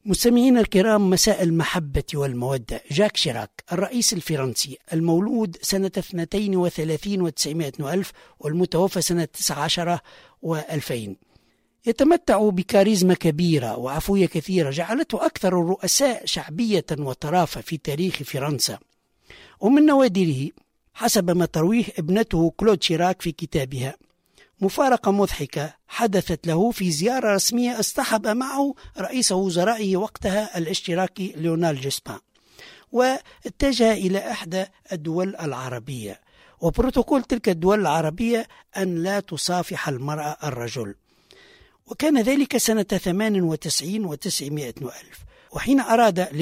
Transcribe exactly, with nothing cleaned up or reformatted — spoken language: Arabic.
مستمعينا الكرام، مساء المحبة والمودة. جاك شيراك الرئيس الفرنسي المولود سنة اثنتين وثلاثين وتسعمائة ألف والمتوفى سنة تسعة عشر وألفين، يتمتع بكاريزما كبيرة وعفوية كثيرة جعلته أكثر الرؤساء شعبية وطرافة في تاريخ فرنسا. ومن نوادره حسب ما ترويه ابنته كلود شيراك في كتابها مفارقة مضحكة حدثت له في زيارة رسمية اصطحب معه رئيس وزرائه وقتها الاشتراكي ليونال جوسبان، واتجه إلى إحدى الدول العربية، وبروتوكول تلك الدول العربية أن لا تصافح المرأة الرجل، وكان ذلك سنة ثمان وتسعين وتسعمائة ألف. وحين أراد